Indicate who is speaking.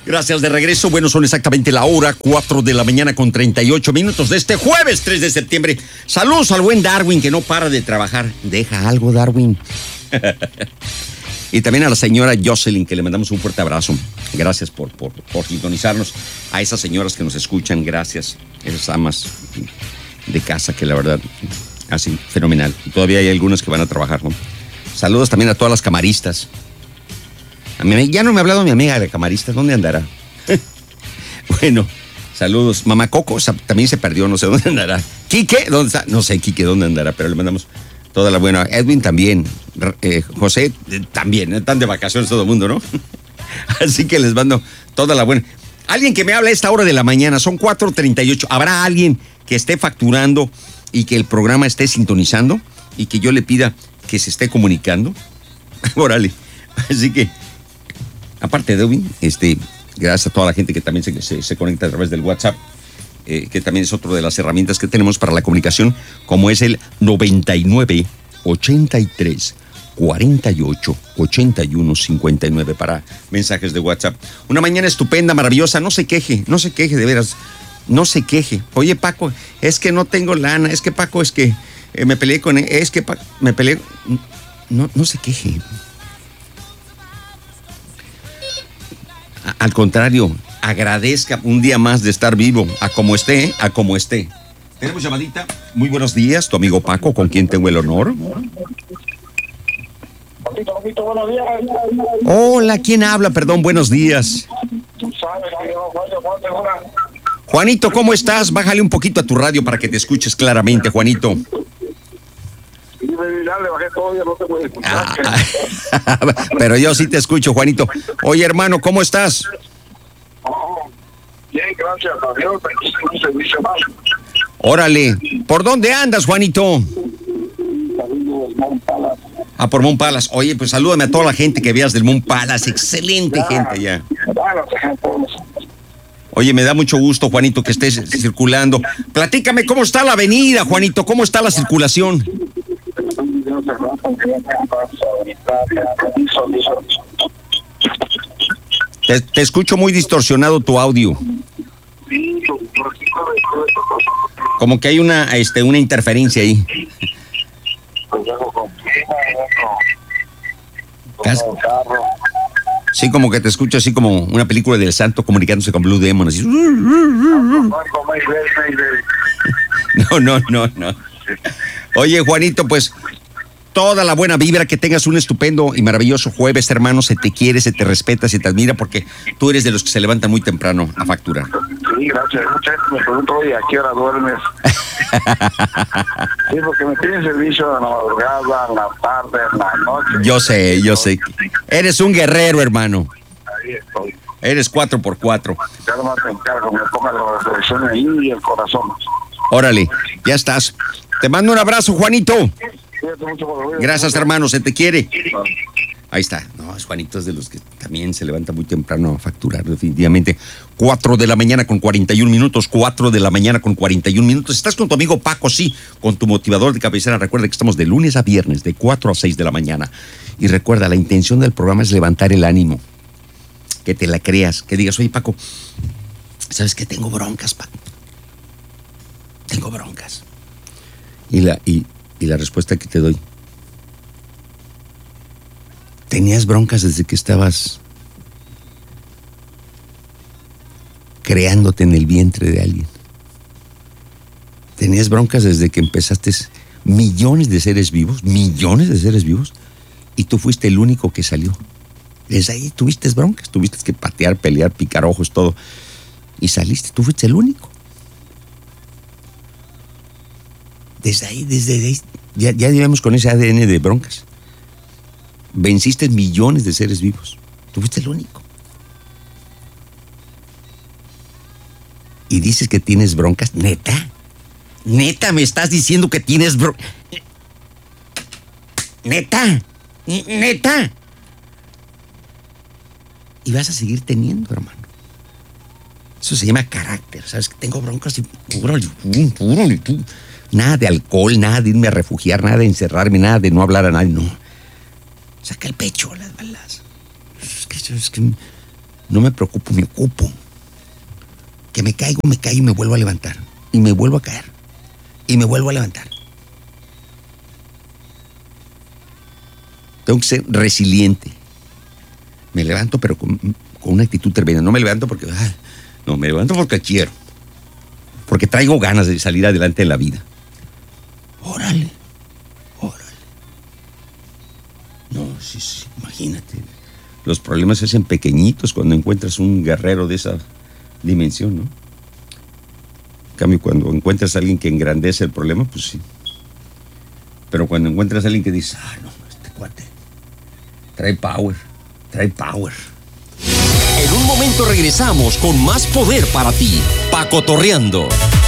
Speaker 1: Gracias, de regreso. Bueno, son exactamente la hora, 4 de la mañana con 38 minutos de este jueves 3 de septiembre. Saludos al buen Darwin, que no para de trabajar. Deja algo, Darwin. Y también a la señora Jocelyn, que le mandamos un fuerte abrazo. Gracias por sintonizarnos. A esas señoras que nos escuchan, gracias. Esas amas de casa que la verdad hacen fenomenal. Y todavía hay algunas que van a trabajar, ¿no? Saludos también a todas las camaristas. Ya no me ha hablado mi amiga de camaristas. ¿Dónde andará? Bueno, saludos. Mamá Coco también se perdió, no sé dónde andará. Quique, ¿dónde está? No sé, Quique, ¿dónde andará? Pero le mandamos toda la buena. Edwin también. José también. Están de vacaciones todo el mundo, ¿no? Así que les mando toda la buena. Alguien que me habla a esta hora de la mañana, son 4:38. ¿Habrá alguien que esté facturando y que el programa esté sintonizando y que yo le pida que se esté comunicando? Órale. Así que, aparte de Edwin, gracias a toda la gente que también se conecta a través del WhatsApp, que también es otra de las herramientas que tenemos para la comunicación, como es el 99 83 48 81 59 para mensajes de WhatsApp. Una mañana estupenda, maravillosa, no se queje, de veras, no se queje. Oye, Paco, es que no tengo lana, es que Paco, es que me peleé con él, es que me peleé. No se queje. Al contrario, agradezca un día más de estar vivo, a como esté. Tenemos llamadita. Muy buenos días, tu amigo Paco, con quien tengo el honor.
Speaker 2: Buenos días.
Speaker 1: Hola, ¿quién habla? Perdón, buenos días. Juanito, ¿cómo estás? Bájale un poquito a tu radio para que te escuches claramente, Juanito. Pero yo sí te escucho, Juanito. Oye, hermano, ¿cómo estás?
Speaker 2: Bien, gracias a Dios. Un servicio más.
Speaker 1: Órale, ¿por dónde andas, Juanito? Por Mount Palace. Oye, pues salúdame a toda la gente que veas del Mount Palace. Excelente gente allá. Oye, me da mucho gusto, Juanito, que estés circulando. Platícame cómo está la avenida, Juanito, cómo está la circulación. Te escucho muy distorsionado tu audio. Como que hay una interferencia ahí. Sí, como que te escucho así como una película del santo comunicándose con Blue Demon, así. No. Oye, Juanito, pues toda la buena vibra, que tengas un estupendo y maravilloso jueves, hermano. Se te quiere, se te respeta, se te admira, porque tú eres de los que se levantan muy temprano a facturar.
Speaker 2: Sí, gracias. Mucha gente me pregunta, oye, ¿a qué hora duermes? Sí, porque me piden servicio en la madrugada, en la tarde, en la noche.
Speaker 1: Yo sé. Eres un guerrero, hermano.
Speaker 2: Ahí estoy.
Speaker 1: Eres 4x4.
Speaker 2: Ya nomás te encargo, me ponga la reflexión ahí y el corazón.
Speaker 1: Órale, ya estás. Te mando un abrazo, Juanito. Gracias, hermano, se te quiere. Ahí está. No, Juanito es de los que también se levanta muy temprano a facturar, definitivamente. 4 de la mañana con 41 minutos. 4 de la mañana con 41 minutos. Estás con tu amigo Paco, sí, con tu motivador de cabecera. Recuerda que estamos de lunes a viernes, de 4 a 6 de la mañana. Y recuerda, la intención del programa es levantar el ánimo. Que te la creas, que digas, oye, Paco, ¿sabes qué? Tengo broncas, Paco. Tengo broncas. Y la respuesta que te doy: tenías broncas desde que estabas creándote en el vientre de alguien. Tenías broncas desde que empezaste millones de seres vivos, y tú fuiste el único que salió. Desde ahí tuviste broncas, tuviste que patear, pelear, picar ojos, todo. Y saliste, tú fuiste el único. Desde ahí, ya llevamos con ese ADN de broncas. Venciste millones de seres vivos. Tú fuiste el único. Y dices que tienes broncas. Neta, me estás diciendo que tienes broncas. Neta. Y vas a seguir teniendo, hermano. Eso se llama carácter. ¿Sabes? Que tengo broncas y puro. Nada de alcohol, nada de irme a refugiar, nada de encerrarme, nada de no hablar a nadie, no. Saca el pecho, las balas. Es que No me preocupo, me ocupo. Que me caigo y me vuelvo a levantar. Y me vuelvo a caer. Y me vuelvo a levantar. Tengo que ser resiliente. Me levanto, pero con una actitud tremenda. No me levanto porque... no, me levanto porque quiero. Porque traigo ganas de salir adelante en la vida. Órale. No, sí, imagínate. Los problemas se hacen pequeñitos cuando encuentras un guerrero de esa dimensión, ¿no? En cambio, cuando encuentras a alguien que engrandece el problema, pues sí. Pero cuando encuentras a alguien que dice, no, este cuate trae power.
Speaker 3: En un momento regresamos con más poder para ti. Pacotorreando.